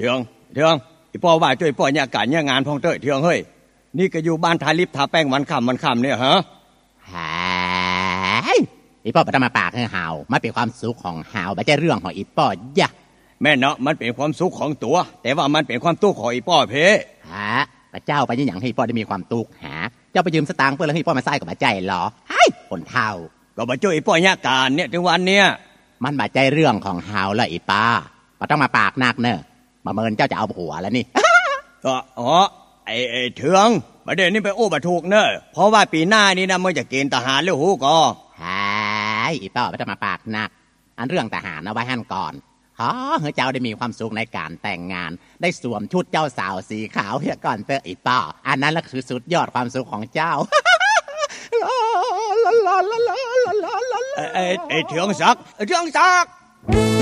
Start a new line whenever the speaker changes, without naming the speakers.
เถืองอีป้อว่าช่วยป้อเนี่ยการเนี่ยงานพองเต้ยเถืองเฮ้ยนี่ก็อยู่บ้านทาลิฟทาแป้งวันค่ำเนี่ยฮะ
หายอีป้อประมาปากให้เฮามันเป็นความสุขของเฮาไม่ใช่เรื่องของอีป้อยะ
แม่เนาะมันเป็นความสุขของตัวแต่ว่ามันเป็นความทุกข์ของอีป้อเพ
ฮะพระเจ้าไปยังให้อีป้อได้มีความทุกข์หาเจ้าไปยืมสตางค์เพื่อให้อีป้อมาใส่กับพระใจหรอไอ้คนเฒ่า
ก็มาช่วยอีป้อเนี่ยการเนี่ยถึงวันเนี่ย
มันมาใจเรื่องของเฮาแล้วอีป้าบ่ต้องมาปากนักเนอะมาเมินเจ้าจะเอาหัวแล้วนี่
ก็ไอ้เถืองประเด็นนี้ไปโอ้บะถูกเนอะเพราะว่าปีหน้านี้นะมันจะเกณฑ์ทหารแล้วฮู้ก็
หายอีป้อบ่ต้องมาปากนักอันเรื่องทหารเอาไว้หั่นก่อนขอให้เจ้าได้มีความสุขในการแต่งงานได้สวมชุดเจ้าสาวสีขาวเฮียก่อนเตออีป้ออันนั้นแหละคือสุดยอดความสุขของเจ้า
ไอ้เถืองศักดิ์